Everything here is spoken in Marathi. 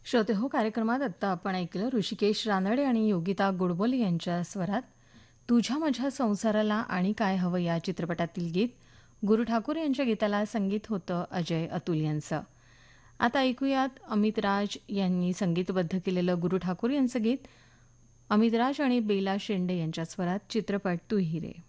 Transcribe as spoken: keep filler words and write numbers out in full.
श्रोते हो कार्यक्रमात आत्ता आपण ऐकलं ऋषिकेश रानडे आणि योगिता गोडबोले यांच्या स्वरात तुझ्या माझ्या संसाराला आणि काय हवं या चित्रपटातील गीत. गुरु ठाकूर यांच्या गीताला संगीत होतं अजय अतुल यांचं. आता ऐकूयात अमित राज यांनी संगीतबद्ध केलेलं गुरु ठाकूर यांचं गीत. अमित राज आणि बेला शेंडे यांच्या स्वरात चित्रपट तू ही रे.